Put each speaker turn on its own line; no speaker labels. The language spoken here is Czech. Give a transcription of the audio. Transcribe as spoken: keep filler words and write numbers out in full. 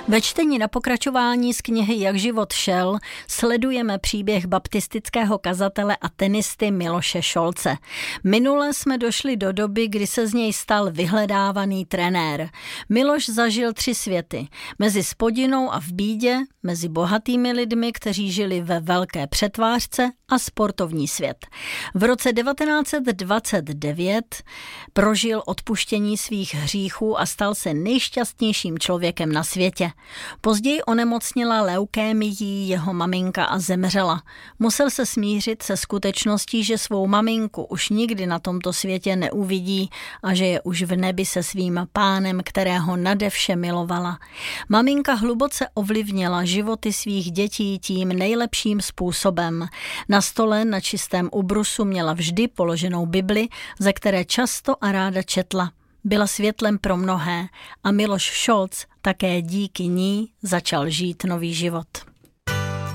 Ve čtení na pokračování z knihy Jak život šel sledujeme příběh baptistického kazatele a tenisty Miloše Šolce. Minule jsme došli do doby, kdy se z něj stal vyhledávaný trenér. Miloš zažil tři světy. Mezi spodinou a v bídě, mezi bohatými lidmi, kteří žili ve velké přetvářce, a sportovní svět. V roce devatenáct set dvacet devět prožil odpuštění svých hříchů a stal se nejšťastnějším člověkem na světě. Později onemocnila leukémií jeho maminka a zemřela. Musel se smířit se skutečností, že svou maminku už nikdy na tomto světě neuvidí a že je už v nebi se svým pánem, kterého nade vše milovala. Maminka hluboce ovlivnila životy svých dětí tím nejlepším způsobem. Na stole na čistém ubrusu měla vždy položenou Bibli, ze které často a ráda četla. Byla světlem pro mnohé a Miloš Šolc také díky ní začal žít nový život.